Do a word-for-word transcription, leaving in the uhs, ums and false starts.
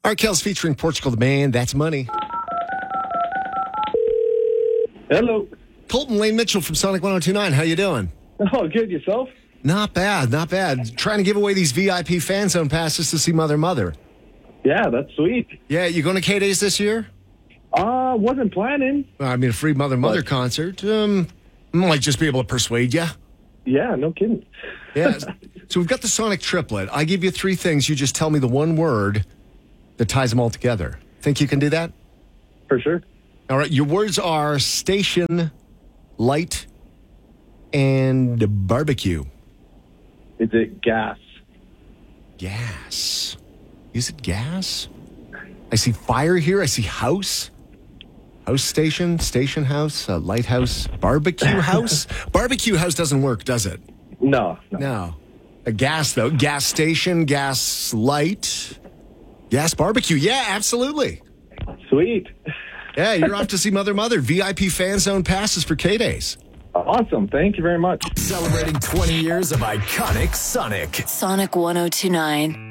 Arkells featuring Portugal the Man. That's money. Hello. Colton Lane Mitchell from Sonic one oh two nine. How you doing? Oh, good. Yourself? Not bad, not bad. Trying to give away these V I P fan zone passes to see Mother Mother. Yeah, that's sweet. Yeah, you going to K-Days this year? Uh, wasn't planning. I mean, a free Mother Mother But- concert. Um, might just be able to persuade you. Yeah, no kidding. Yeah. So we've got the Sonic triplet. I give you three things. You just tell me the one word that ties them all together. Think you can do that? For sure. All right. Your words are station, light, and barbecue. Is it gas? Gas. Is it gas? I see fire here. I see house. House station, station house, uh, lighthouse, barbecue house. Barbecue house doesn't work, does it? No. no. No. A gas, though. Gas station, gas light, gas barbecue. Yeah, absolutely. Sweet. Yeah, you're off to see Mother Mother. V I P fan zone passes for K-Days. Awesome. Thank you very much. Celebrating twenty years of iconic Sonic. Sonic one oh two nine.